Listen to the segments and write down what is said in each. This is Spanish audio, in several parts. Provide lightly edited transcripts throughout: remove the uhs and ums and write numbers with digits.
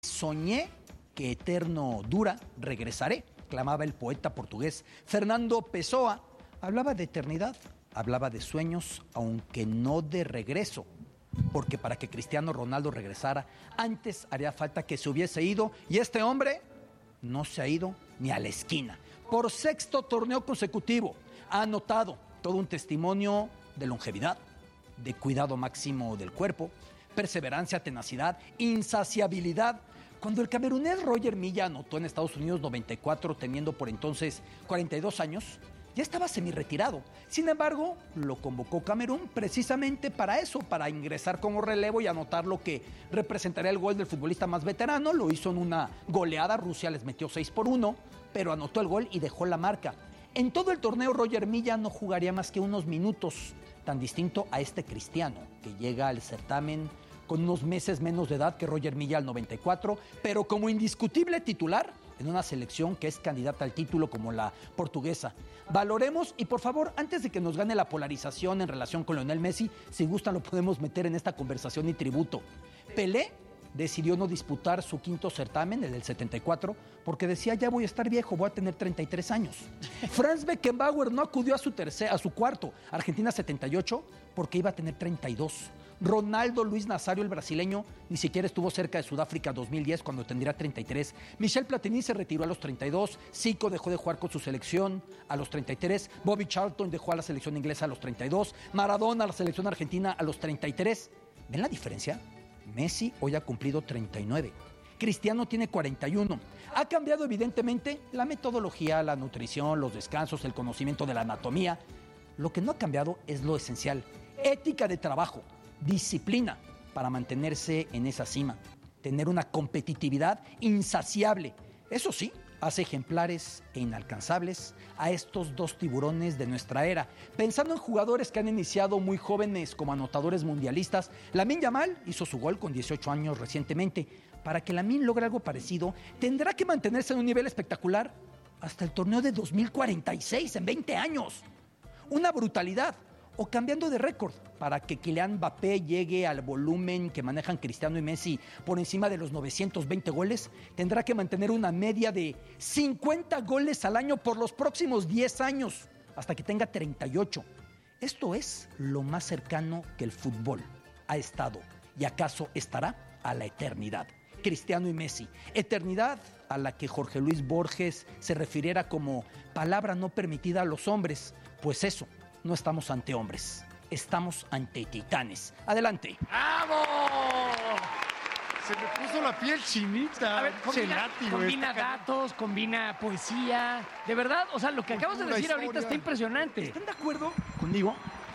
Soñé que eterno dura, regresaré, clamaba el poeta portugués Fernando Pessoa. Hablaba de eternidad, hablaba de sueños, aunque no de regreso. Porque para que Cristiano Ronaldo regresara, antes haría falta que se hubiese ido, y este hombre no se ha ido ni a la esquina. Por sexto torneo consecutivo, ha anotado todo un testimonio de longevidad, de cuidado máximo del cuerpo, perseverancia, tenacidad, insaciabilidad. Cuando el camerunés Roger Milla anotó en Estados Unidos 94, teniendo por entonces 42 años, ya estaba semi-retirado. Sin embargo, lo convocó Camerún precisamente para eso, para ingresar como relevo y anotar lo que representaría el gol del futbolista más veterano. Lo hizo en una goleada, Rusia les metió 6-1, pero anotó el gol y dejó la marca. En todo el torneo, Roger Milla no jugaría más que unos minutos, tan distinto a este Cristiano, que llega al certamen con unos meses menos de edad que Roger Milla al 94, pero como indiscutible titular en una selección que es candidata al título como la portuguesa. Valoremos, y por favor, antes de que nos gane la polarización en relación con Lionel Messi, si gustan lo podemos meter en esta conversación y tributo. Pelé decidió no disputar su quinto certamen, el del 74, porque decía, ya voy a estar viejo, voy a tener 33 años. Franz Beckenbauer no acudió a su cuarto, Argentina 78, porque iba a tener 32. Ronaldo Luis Nazario, el brasileño, ni siquiera estuvo cerca de Sudáfrica 2010 cuando tendría 33. Michel Platini se retiró a los 32. Zico dejó de jugar con su selección a los 33. Bobby Charlton dejó a la selección inglesa a los 32. Maradona a la selección argentina a los 33. ¿Ven la diferencia? Messi hoy ha cumplido 39. Cristiano tiene 41. Ha cambiado evidentemente la metodología, la nutrición, los descansos, el conocimiento de la anatomía. Lo que no ha cambiado es lo esencial. Ética de trabajo. Disciplina para mantenerse en esa cima, tener una competitividad insaciable. Eso sí, hace ejemplares e inalcanzables a estos dos tiburones de nuestra era. Pensando en jugadores que han iniciado muy jóvenes como anotadores mundialistas, Lamine Yamal hizo su gol con 18 años recientemente. Para que Lamine logre algo parecido, tendrá que mantenerse en un nivel espectacular hasta el torneo de 2046, en 20 años. Una brutalidad. O cambiando de récord, para que Kylian Mbappé llegue al volumen que manejan Cristiano y Messi por encima de los 920 goles, tendrá que mantener una media de 50 goles al año por los próximos 10 años, hasta que tenga 38. Esto es lo más cercano que el fútbol ha estado y acaso estará a la eternidad. Cristiano y Messi, eternidad a la que Jorge Luis Borges se refiriera como palabra no permitida a los hombres, pues eso, no estamos ante hombres, estamos ante titanes. Adelante. ¡Vamos! Se me puso la piel chinita. A ver, combina datos, combina poesía. De verdad, o sea, lo que acabas de decir ahorita está impresionante. ¿Están de acuerdo conmigo?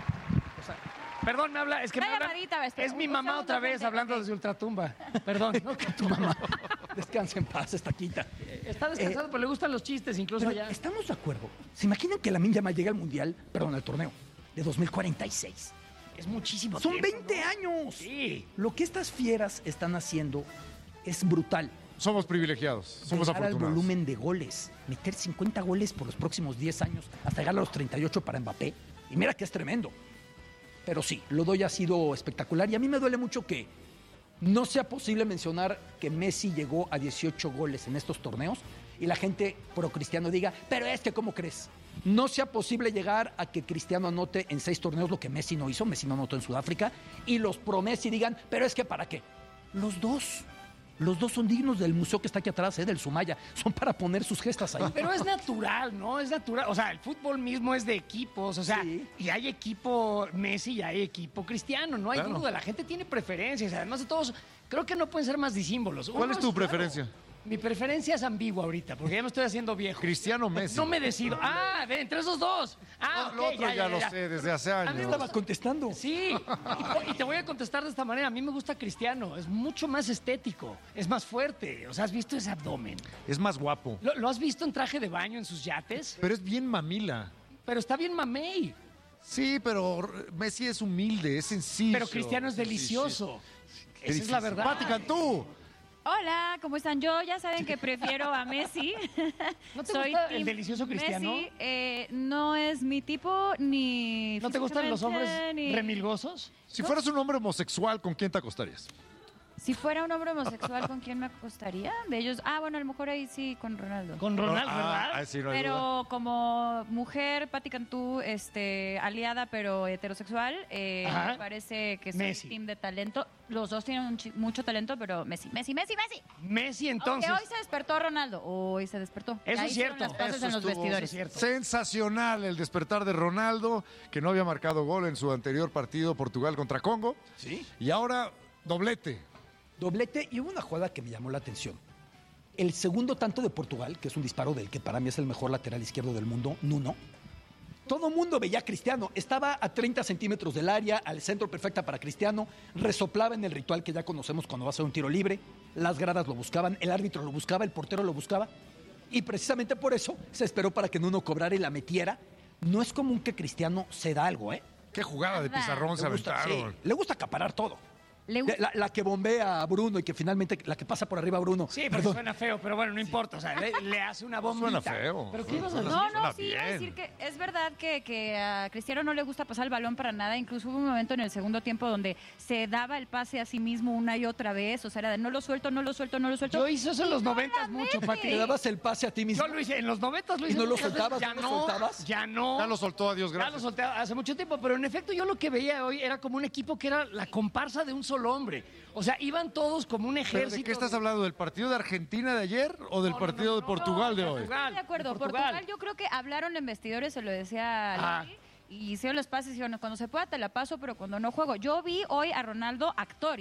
Perdón, me habla, es que me habla, es mi mamá otra vez hablando desde Ultratumba. Perdón. No, que tu mamá. Descansa en paz, esta quita. Está descansado, pero le gustan los chistes, incluso ya. ¿Estamos de acuerdo? ¿Se imaginan que Lamine Yamal llega al Mundial, perdón, al torneo, de 2046? Es muchísimo Son tiempo, 20 ¿no? años. Sí. Lo que estas fieras están haciendo es brutal. Somos privilegiados, somos llegar afortunados. Al volumen de goles, meter 50 goles por los próximos 10 años, hasta llegar a los 38 para Mbappé. Y mira que es tremendo. Pero sí, lo doy ha sido espectacular. Y a mí me duele mucho que no sea posible mencionar que Messi llegó a 18 goles en estos torneos y la gente pro Cristiano diga, pero es que ¿cómo crees? No sea posible llegar a que Cristiano anote en 6 torneos lo que Messi no hizo. Messi no anotó en Sudáfrica. Y los pro Messi digan, pero es que ¿para qué? Los dos son dignos del museo que está aquí atrás, del Sumaya. Son para poner sus gestas ahí. Pero es natural, ¿no? Es natural. O sea, el fútbol mismo es de equipos. O sea, sí. Y hay equipo Messi y hay equipo Cristiano. No hay duda. La gente tiene preferencias. Además de todos, creo que no pueden ser más disímbolos. ¿Cuál es tu preferencia? Mi preferencia es ambigua ahorita, porque ya me estoy haciendo viejo. Cristiano Messi. No me decido. Entre esos dos. Lo otro ya lo sé desde hace A mí años. Estaba contestando. Sí, y te voy a contestar de esta manera. A mí me gusta Cristiano, es mucho más estético, es más fuerte. O sea, ¿has visto ese abdomen? Es más guapo. ¿Lo has visto en traje de baño en sus yates? Pero es bien mamila. Pero está bien mamey. Sí, pero Messi es humilde, es sencillo. Pero Cristiano es delicioso. Esa es la verdad. Vatican, tú. Hola, ¿cómo están? Yo ya saben que prefiero a Messi. ¿No te gusta el delicioso Cristiano? Messi no es mi tipo ni... ¿No te gustan los hombres ni... remilgosos? Si fueras un hombre homosexual, ¿con quién te acostarías? Si fuera un hombre homosexual, ¿con quién me acostaría? De ellos, bueno, a lo mejor ahí sí con Ronaldo. Con Ronaldo, ¿verdad? Sí, no hay duda. Pero como mujer, Pati Cantú, aliada pero heterosexual, Ajá. me parece que soy Messi. team de talento. Los dos tienen mucho talento, pero Messi. Messi, entonces. Aunque hoy se despertó Ronaldo. Hoy se despertó. Eso Ahí es hicieron cierto. las paces Eso en los estuvo- vestidores. Eso es cierto. Sensacional el despertar de Ronaldo, que no había marcado gol en su anterior partido Portugal contra Congo. Sí. Y ahora doblete. Doblete y hubo una jugada que me llamó la atención. El segundo tanto de Portugal, que es un disparo del que para mí es el mejor lateral izquierdo del mundo, Nuno. Todo mundo veía a Cristiano. Estaba a 30 centímetros del área, al centro perfecta para Cristiano. Resoplaba en el ritual que ya conocemos cuando va a ser un tiro libre. Las gradas lo buscaban, el árbitro lo buscaba, el portero lo buscaba. Y precisamente por eso se esperó para que Nuno cobrara y la metiera. No es común que Cristiano se da algo, ¿eh? Qué jugada de Nada. pizarrón se Le gusta, aventaron. sí, le gusta acaparar todo. Le gusta- La que bombea a Bruno y que finalmente la que pasa por arriba a Bruno. Sí, pero Perdón. suena feo, pero bueno, no importa. O sea, le hace una bombita. Suena feo. ¿Pero qué ibas a decir? No, Suena sí, iba a bien. decir que es verdad que a Cristiano no le gusta pasar el balón para nada. Incluso hubo un momento en el segundo tiempo donde se daba el pase a sí mismo una y otra vez. O sea, era de no lo suelto. Yo hice eso en los 90 mucho, Pati. Le dabas el pase a ti mismo. Yo lo hice, en los 90 lo ¿Y hice. no lo muchas veces. soltabas? Ya ¿No lo soltabas? Ya no. Ya lo soltó, adiós, Ya gracias. lo solté hace mucho tiempo, pero en efecto yo lo que veía hoy era como un equipo que era la comparsa de un solo hombre. O sea, iban todos como un ¿Pero ejército. ¿De qué estás hablando? ¿Del partido de Argentina de ayer o del partido de Portugal de hoy? Estoy de acuerdo. Portugal, yo creo que hablaron en vestidores, se lo decía a Larry, y hicieron los pases y dijeron, cuando se pueda te la paso, pero cuando no juego. Yo vi hoy a Ronaldo actor.